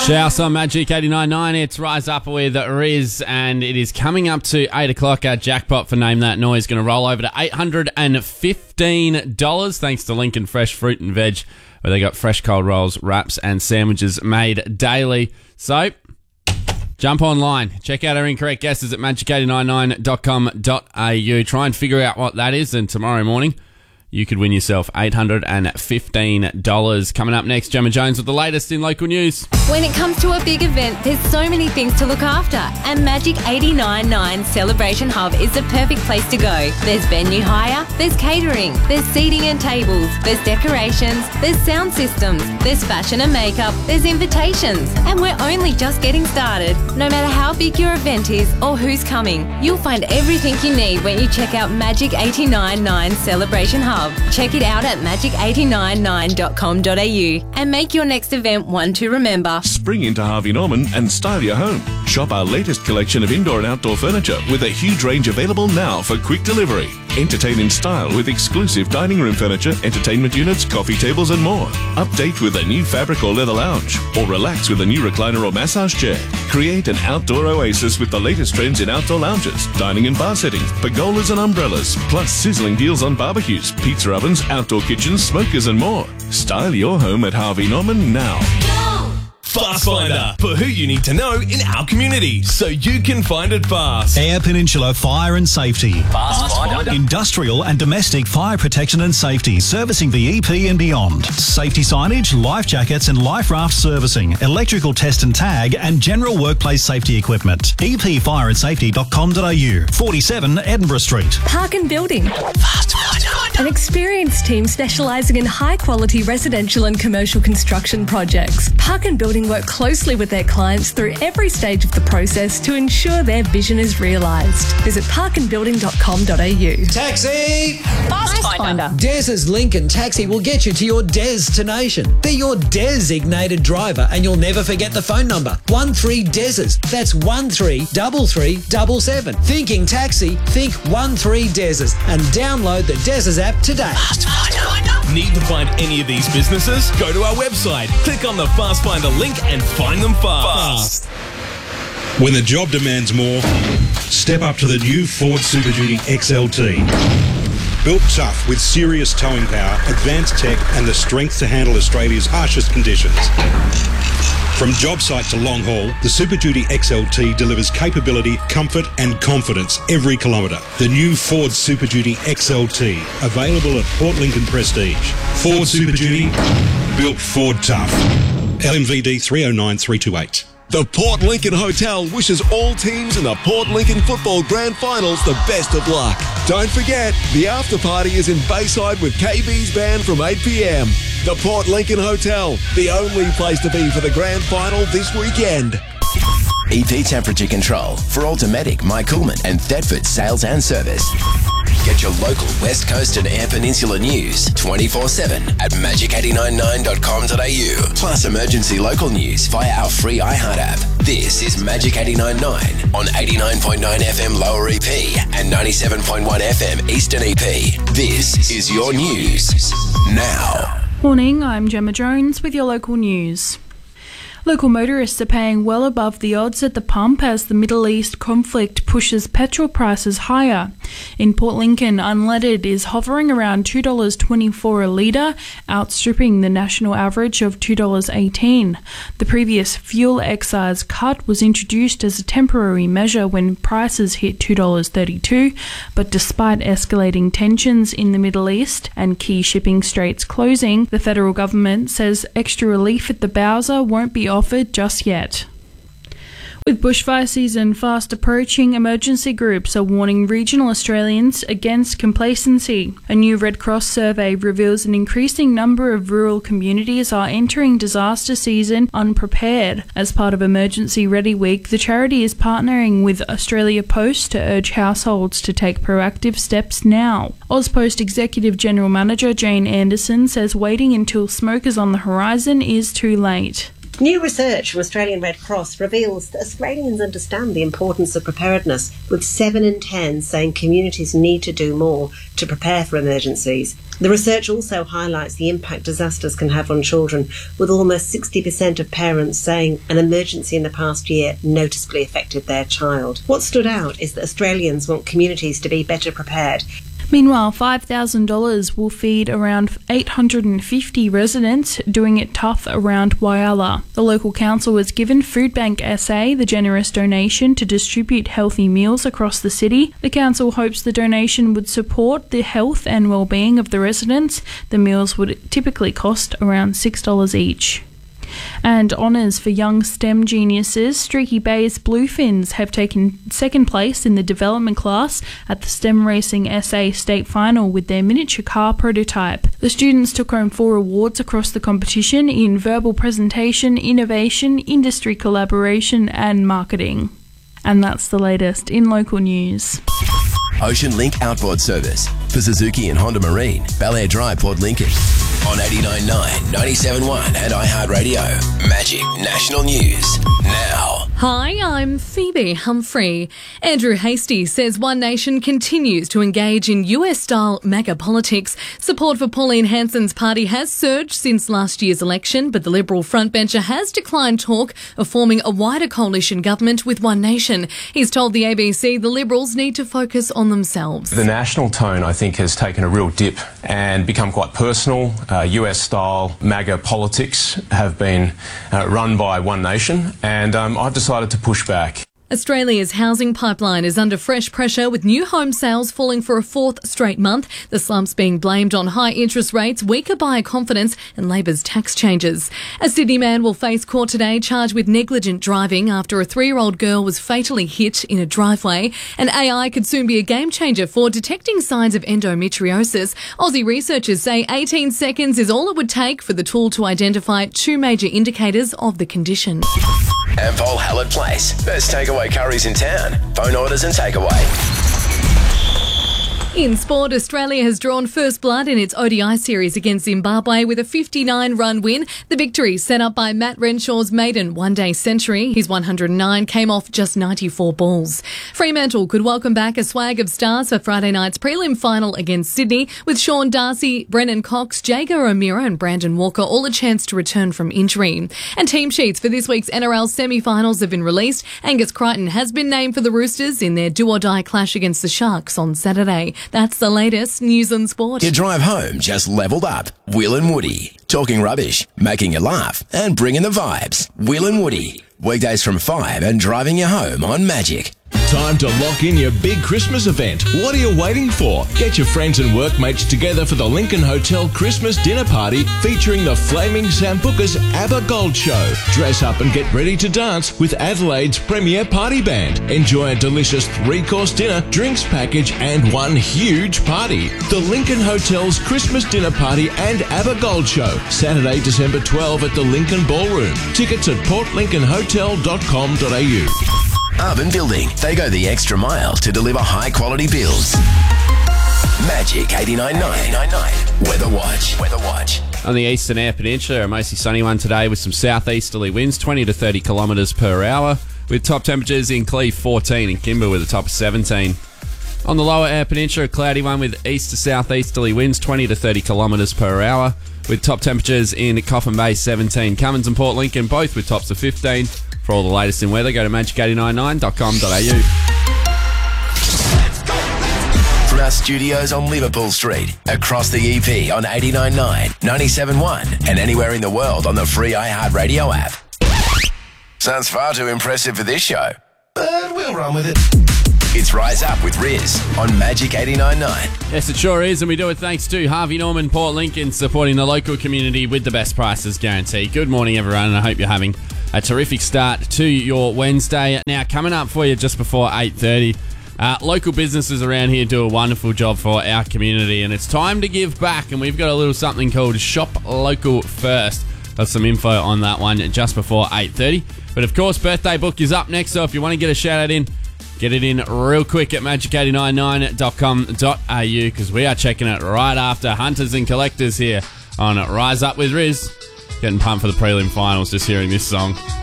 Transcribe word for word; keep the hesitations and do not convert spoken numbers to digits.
Shouse on Magic eighty-nine point nine. It's Rise Up with Riz, and it is coming up to eight o'clock. Our jackpot for Name That Noise is going to roll over to eight hundred fifteen dollars thanks to Lincoln Fresh Fruit and Veg, where they got fresh cold rolls, wraps and sandwiches made daily. So jump online, check out our incorrect guesses at magic eight nine nine dot com dot a u. Try and figure out what that is, and tomorrow morning you could win yourself eight hundred fifteen dollars. Coming up next, Gemma Jones with the latest in local news. When it comes to a big event, there's so many things to look after, and Magic eighty-nine point nine Celebration Hub is the perfect place to go. There's venue hire, there's catering, there's seating and tables, there's decorations, there's sound systems, there's fashion and makeup, there's invitations, and we're only just getting started. No matter how big your event is or who's coming, you'll find everything you need when you check out Magic eighty-nine point nine Celebration Hub. Check it out at magic eight nine nine dot com dot a u and make your next event one to remember. Spring into Harvey Norman and style your home. Shop our latest collection of indoor and outdoor furniture with a huge range available now for quick delivery. Entertain in style with exclusive dining room furniture, entertainment units, coffee tables and more. Update with a new fabric or leather lounge, or relax with a new recliner or massage chair. Create an outdoor oasis with the latest trends in outdoor lounges, dining and bar settings, pergolas and umbrellas, plus sizzling deals on barbecues, pizza ovens, outdoor kitchens, smokers and more. Style your home at Harvey Norman now. Fast Finder, for who you need to know in our community, so you can find it fast. Eyre Peninsula Fire and Safety. Fast Finder. Industrial and domestic fire protection and safety, servicing the E P and beyond. Safety signage, life jackets and life raft servicing, electrical test and tag, and general workplace safety equipment. e p fire and safety dot com dot a u. forty-seven Edinburgh Street. Park and Building. Fast Finder. An experienced team specialising in high-quality residential and commercial construction projects. Park and Building work closely with their clients through every stage of the process to ensure their vision is realised. Visit park and building dot com dot a u. Taxi! Fast Finder. Des's Lincoln Taxi will get you to your destination. They're your designated driver, and you'll never forget the phone number. one three Des's. That's one three three three seven seven. Thinking taxi, think one three Des's, and download the Des's app today. Fast Finder. Need to find any of these businesses? Go to our website, click on the Fast Finder link and find them fast. When the job demands more, step up to the new Ford Super Duty X L T. Built tough with serious towing power, advanced tech and the strength to handle Australia's harshest conditions. From job site to long haul, the Super Duty X L T delivers capability, comfort and confidence every kilometre. The new Ford Super Duty X L T, available at Port Lincoln Prestige. Ford Super Duty, built Ford tough. L M V D three oh nine three two eight. The Port Lincoln Hotel wishes all teams in the Port Lincoln Football Grand Finals the best of luck. Don't forget, the after party is in Bayside with K B's band from eight p m. The Port Lincoln Hotel, the only place to be for the Grand Final this weekend. E P Temperature Control for Automatic, Mike Coolman and Thetford Sales and Service. Get your local West Coast and Eyre Peninsula news twenty-four seven at magic eight nine nine dot com dot a u. Plus emergency local news via our free iHeart app. This is Magic eighty-nine point nine on eighty-nine point nine F M Lower E P and ninety-seven point one F M Eastern E P. This is your news now. Morning, I'm Gemma Jones with your local news. Local motorists are paying well above the odds at the pump as the Middle East conflict pushes petrol prices higher. In Port Lincoln, unleaded is hovering around two dollars twenty-four a litre, outstripping the national average of two dollars eighteen. The previous fuel excise cut was introduced as a temporary measure when prices hit two dollars thirty-two, but despite escalating tensions in the Middle East and key shipping straits closing, the federal government says extra relief at the Bowser won't be offered just yet. With bushfire season fast approaching, emergency groups are warning regional Australians against complacency. A new Red Cross survey reveals an increasing number of rural communities are entering disaster season unprepared. As part of Emergency Ready Week, the charity is partnering with Australia Post to urge households to take proactive steps now. Ozpost Executive General Manager Jane Anderson says waiting until smoke is on the horizon is too late. New research from Australian Red Cross reveals that Australians understand the importance of preparedness, with seven in ten saying communities need to do more to prepare for emergencies. The research also highlights the impact disasters can have on children, with almost sixty percent of parents saying an emergency in the past year noticeably affected their child. What stood out is that Australians want communities to be better prepared. Meanwhile, five thousand dollars will feed around eight hundred fifty residents doing it tough around Whyalla. The local council was given Foodbank S A the generous donation to distribute healthy meals across the city. The council hopes the donation would support the health and well-being of the residents. The meals would typically cost around six dollars each. And honours for young STEM geniuses. Streaky Bay's Bluefins have taken second place in the development class at the STEM Racing S A State Final with their miniature car prototype. The students took home four awards across the competition in verbal presentation, innovation, industry collaboration and marketing. And that's the latest in local news. Ocean Link Outboard Service for Suzuki and Honda Marine, Bel Air Drive, Port Lincoln. On eighty-nine point nine, ninety-seven point one and iHeartRadio. Magic National News now. Hi, I'm Phoebe Humphrey. Andrew Hastie says One Nation continues to engage in U S-style MAGA politics. Support for Pauline Hanson's party has surged since last year's election, but the Liberal frontbencher has declined talk of forming a wider coalition government with One Nation. He's told the A B C the Liberals need to focus on themselves. The national tone, I think, has taken a real dip and become quite personal. Uh, U S-style MAGA politics have been uh, run by One Nation, and um, I've decided to push back. Australia's housing pipeline is under fresh pressure, with new home sales falling for a fourth straight month. The slump's being blamed on high interest rates, weaker buyer confidence and Labor's tax changes. A Sydney man will face court today charged with negligent driving after a three-year-old girl was fatally hit in a driveway. And A I could soon be a game changer for detecting signs of endometriosis. Aussie researchers say eighteen seconds is all it would take for the tool to identify two major indicators of the condition. Ampol Hallett Place. Best takeaway curries in town. Phone orders and takeaway. In sport, Australia has drawn first blood in its O D I series against Zimbabwe with a fifty-nine run win. The victory set up by Matt Renshaw's maiden one-day century. His one hundred nine came off just ninety-four balls. Fremantle could welcome back a swag of stars for Friday night's prelim final against Sydney, with Sean Darcy, Brennan Cox, Jago O'Meara and Brandon Walker all a chance to return from injury. And team sheets for this week's N R L semi-finals have been released. Angus Crichton has been named for the Roosters in their do-or-die clash against the Sharks on Saturday. That's the latest news and sport. Your drive home just levelled up. Will and Woody. Talking rubbish, making you laugh and bringing the vibes. Will and Woody. Weekdays from five and driving you home on Magic. Time to lock in your big Christmas event. What are you waiting for? Get your friends and workmates together for the Lincoln Hotel Christmas dinner party featuring the Flaming Sambuca's ABBA Gold Show. Dress up and get ready to dance with Adelaide's premier party band. Enjoy a delicious three-course dinner, drinks package and one huge party. The Lincoln Hotel's Christmas dinner party and ABBA Gold Show. Saturday, December twelfth at the Lincoln Ballroom. Tickets at port lincoln hotel dot com dot a u. Urban Building. They go the extra mile to deliver high-quality builds. Magic eighty-nine point nine. Weather Watch. Weather Watch. On the eastern Eyre Peninsula, a mostly sunny one today with some southeasterly winds, twenty to thirty kilometres per hour, with top temperatures in Cleve fourteen and Kimber with a top of seventeen. On the lower Eyre Peninsula, a cloudy one with east to southeasterly winds, twenty to thirty kilometres per hour, with top temperatures in Coffin Bay seventeen. Cummins and Port Lincoln both with tops of fifteen. For all the latest in weather, go to magic eight nine nine dot com dot a u. From our studios on Liverpool Street, across the E P on eighty-nine point nine, ninety-seven point one, and anywhere in the world on the free iHeartRadio app. Sounds far too impressive for this show, but we'll run with it. It's Rise Up with Riz on Magic eighty-nine point nine. Yes, it sure is, and we do it thanks to Harvey Norman Port Lincoln, supporting the local community with the best prices guarantee. Good morning, everyone, and I hope you're having a terrific start to your Wednesday. Now, coming up for you just before eight thirty, uh, local businesses around here do a wonderful job for our community, and it's time to give back, and we've got a little something called Shop Local First. Got some info on that one just before eight thirty. But, of course, Birthday Book is up next, so if you want to get a shout-out in, get it in real quick at magic eight nine nine dot com dot a u, because we are checking it right after Hunters and Collectors here on Rise Up with Riz. Getting pumped for the prelim finals just hearing this song.